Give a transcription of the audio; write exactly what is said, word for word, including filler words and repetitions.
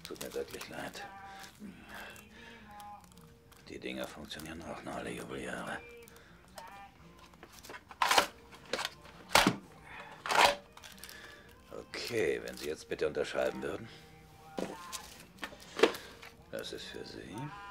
tut mir wirklich leid. Die Dinger funktionieren auch nur alle Jubeljahre. Okay, wenn Sie jetzt bitte unterschreiben würden. Das ist für Sie.